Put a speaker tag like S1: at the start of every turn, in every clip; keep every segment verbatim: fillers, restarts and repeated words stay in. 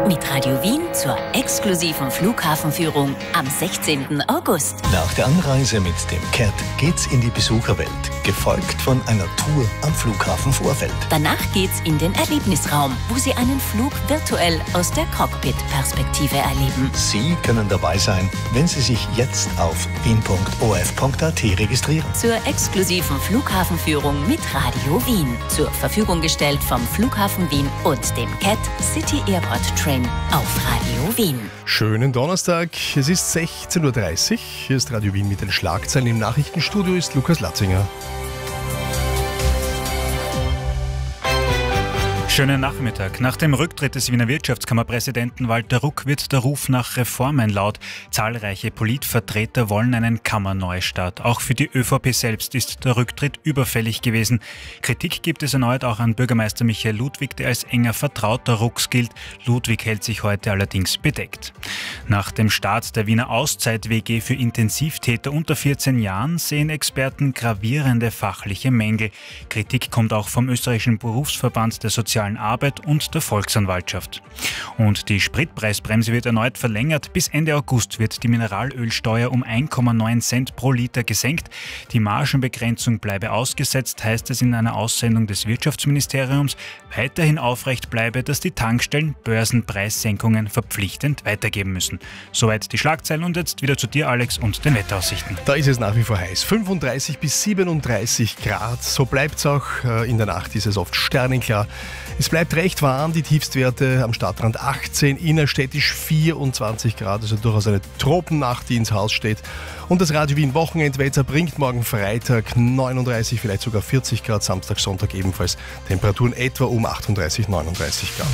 S1: mit Radio Wien zur exklusiven Flughafenführung am sechzehnten August.
S2: Nach der Anreise mit dem Cat geht's in die Besucherwelt, gefolgt von einer Tour am Flughafen Vorfeld.
S1: Danach geht's in den Erlebnisraum, wo Sie einen Flug virtuell aus der Cockpit-Perspektive erleben.
S2: Sie können dabei sein, wenn Sie sich jetzt auf wien punkt o f punkt a t registrieren.
S1: Zur exklusiven Flughafenführung mit Radio Wien. Zur Verfügung gestellt vom Flughafen Wien und dem Cat City Airport Train auf Radio Wien.
S3: Schönen Donnerstag, es ist sechzehn Uhr dreißig. Hier ist Radio Wien mit den Schlagzeilen. Im Nachrichtenstudio ist Lukas Latzinger.
S4: Schönen Nachmittag. Nach dem Rücktritt des Wiener Wirtschaftskammerpräsidenten Walter Ruck wird der Ruf nach Reformen laut. Zahlreiche Politvertreter wollen einen Kammerneustart. Auch für die ÖVP selbst ist der Rücktritt überfällig gewesen. Kritik gibt es erneut auch an Bürgermeister Michael Ludwig, der als enger Vertrauter Rucks gilt. Ludwig hält sich heute allerdings bedeckt. Nach dem Start der Wiener Auszeit-W G für Intensivtäter unter vierzehn Jahren sehen Experten gravierende fachliche Mängel. Kritik kommt auch vom österreichischen Berufsverband der Sozialen Arbeit und der Volksanwaltschaft. Und die Spritpreisbremse wird erneut verlängert. Bis Ende August wird die Mineralölsteuer um ein Komma neun Cent pro Liter gesenkt. Die Margenbegrenzung bleibe ausgesetzt, heißt es in einer Aussendung des Wirtschaftsministeriums. Weiterhin aufrecht bleibe, dass die Tankstellen Börsenpreissenkungen verpflichtend weitergeben müssen. Soweit die Schlagzeilen und jetzt wieder zu dir, Alex, und den Wetteraussichten.
S3: Da ist es nach wie vor heiß. fünfunddreißig bis siebenunddreißig Grad. So bleibt es auch. In der Nacht ist es oft sternenklar. Es bleibt recht warm, die Tiefstwerte am Stadtrand achtzehn, innerstädtisch vierundzwanzig Grad, also durchaus eine Tropennacht, die ins Haus steht. Und das Radio Wien Wochenendwetter bringt morgen Freitag neununddreißig, vielleicht sogar vierzig Grad, Samstag, Sonntag ebenfalls Temperaturen etwa um achtunddreißig, neununddreißig Grad.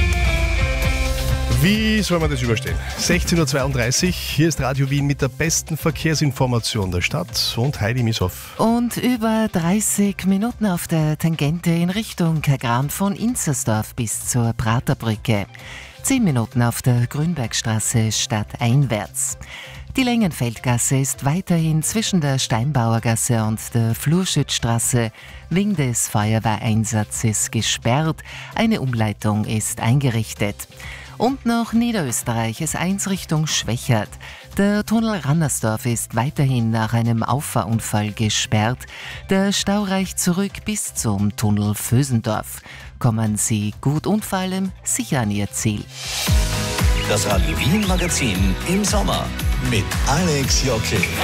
S3: Wie soll man das überstehen? sechzehn Uhr zweiunddreißig, hier ist Radio Wien mit der besten Verkehrsinformation der Stadt und Heidi Mieshoff.
S5: Und über dreißig Minuten auf der Tangente in Richtung Kagran von Inzersdorf bis zur Praterbrücke. zehn Minuten auf der Grünbergstraße stadteinwärts. Die Längenfeldgasse ist weiterhin zwischen der Steinbauergasse und der Flurschützstraße wegen des Feuerwehreinsatzes gesperrt. Eine Umleitung ist eingerichtet. Und noch Niederösterreich, S eins Richtung Schwächert. Der Tunnel Rannersdorf ist weiterhin nach einem Auffahrunfall gesperrt. Der Stau reicht zurück bis zum Tunnel Vösendorf. Kommen Sie gut und vor allem sicher an Ihr Ziel.
S2: Das Radio Wien Magazin im Sommer mit Alex Jockel.